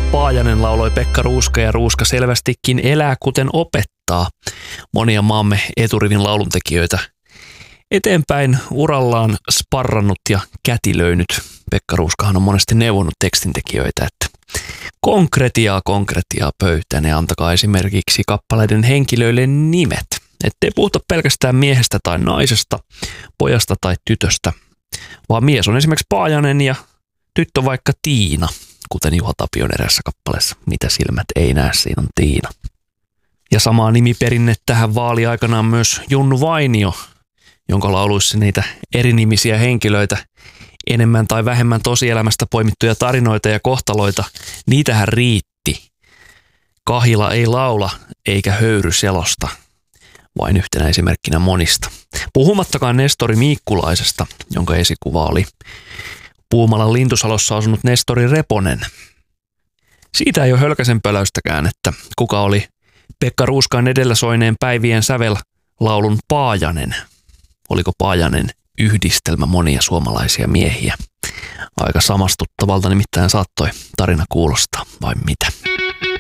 Paajanen lauloi Pekka Ruuska ja Ruuska selvästikin elää kuten opettaa monia maamme eturivin lauluntekijöitä eteenpäin urallaan sparrannut ja kätilöinyt. Pekka Ruuskahan on monesti neuvonut tekstintekijöitä, että konkretiaa pöytään ja antakaa esimerkiksi kappaleiden henkilöille nimet. Ettei puhuta pelkästään miehestä tai naisesta, pojasta tai tytöstä, vaan mies on esimerkiksi Paajanen ja tyttö vaikka Tiina, kuten Juha Tapion erässä kappaleessa. Mitä silmät ei näe, siinä on Tiina. Ja samaa nimiperinnettähän vaali aikanaan myös Junnu Vainio, jonka lauluissa niitä erinimisiä henkilöitä, enemmän tai vähemmän tosielämästä poimittuja tarinoita ja kohtaloita, niitähän riitti. Kahila ei laula eikä höyry selosta, vain yhtenä esimerkkinä monista. Puhumattakaan Nestori Miikkulaisesta, jonka esikuva oli Puumalan Lintusalossa asunut Nestori Reponen. Siitä ei ole hölkäsen pöläystäkään, että kuka oli Pekka Ruuskaan edellä soineen päivien sävel-laulun Paajanen. Oliko Paajanen yhdistelmä monia suomalaisia miehiä? Aika samastuttavalta nimittäin saattoi tarina kuulostaa, vai mitä?